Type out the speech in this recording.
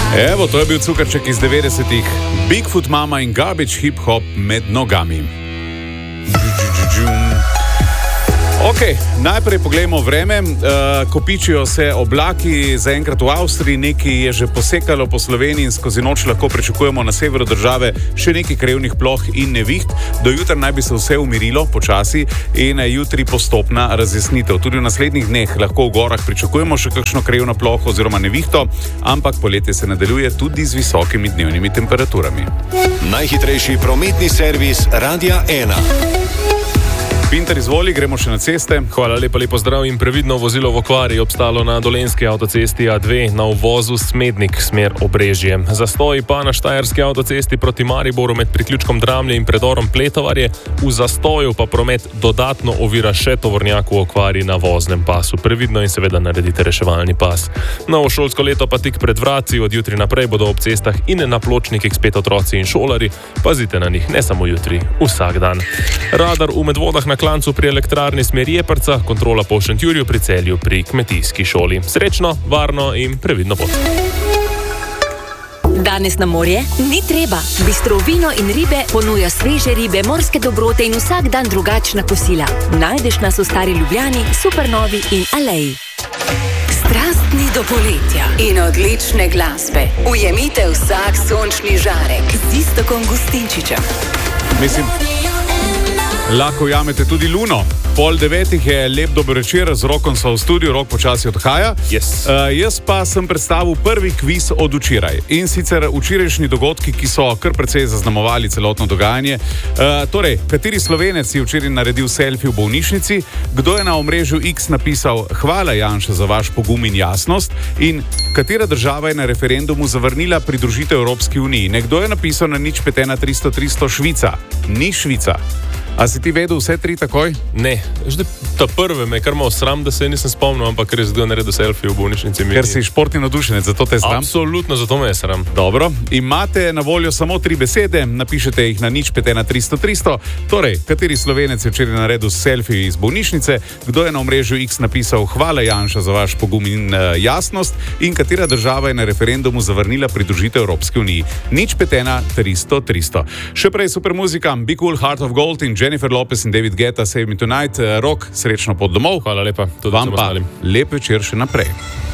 Evo, to je bil cukrček iz 90-ih. Bigfoot Mama in Garbage Hip Hop med nogami. Ok, najprej pogledamo vreme. Kopičijo se oblaki, zaenkrat v Avstriji, nekaj je že posekalo po Sloveniji in skozi noč lahko pričakujemo na severu države še nekaj krevnih ploh in neviht. Do jutra naj bi se vse umirilo počasi in jutri postopna razjasnitev. Tudi v naslednjih dneh lahko v gorah pričakujemo še kakšno krevno ploho oziroma nevihto, ampak poletje se nadaljuje tudi z visokimi dnevnimi temperaturami. Najhitrejši prometni servis Radia 1. Pinter, izvoli, gremo še na ceste. Hvala lepa, lepo zdrav in previdno vozilo v okvari obstalo na dolenjski avtocesti A2 na uvozu Smednik smer Obrežje. Zastoji pa na štajerski avtocesti proti Mariboru med priključkom Dramlje in predorom Pletovarje. V zastoju pa promet dodatno ovira še tovornjak v okvari na voznem pasu. Previdno in seveda naredite reševalni pas. Novo šolsko leto pa tik pred vrati, od jutri naprej bodo ob cestah in na pločnikih spet otroci in šolari. Pazite na njih, ne samo jutri, vsak dan. Radar v Medvodah na Klancu pri elektrarni smer Jeprca, kontrola po Šentjurju pri Celju pri kmetijski šoli. Srečno, varno in previdno pot. Danes na morje ni treba. Bistro vino in ribe ponuja sveže ribe, morske dobrote in vsak dan drugačna kosila. Najdeš nas v Stari Ljubljani, Supernovi in Aleji. Strastni do poletja in odlične glasbe. Ujemite vsak sončni žarek z Iztokom Gustinčičem. Mislim, lahko ujamete tudi luno. 8:30 je lep dober večer, z Rokom sva v studiu, Rok počasi odhaja. Yes. Jaz pa sem predstavil prvi kviz od včeraj. In sicer včerajšnji dogodki, ki so kar precej zaznamovali celotno dogajanje. Torej, kateri Slovenec je včeraj naredil selfie v bolnišnici? Kdo je na omrežju X napisal "Hvala Janša za vaš pogum in jasnost"? In katera država je na referendumu zavrnila pridružitev Evropski uniji? Nekdo je napisal na 051 300 Švica. Ni Švica. A si ti vedel vse tri takoj? Ne, že ta prve me kar malo sram, da se nisem spomnil, ampak res kdo naredil selfie v bolnišnici. Ker si športni navdušenec, zato te sram? Absolutno, zato me je sram. Dobro, imate na voljo samo 3 besede, napišete jih na 051 300. Torej, kateri Slovenec je včeraj naredil selfie iz bolnišnice? Kdo je na omrežju X napisal "Hvala Janša za vaš pogum in jasnost"? In katera država je na referendumu zavrnila pridružitev Evropski uniji? 051 300. Še prej super muzika, Be Cool, Heart of Gold in Jennifer Lopez in David Guetta, Save Me Tonight. Rok, srečno pot domov. Hvala lepa. Vam pa lep večer še naprej.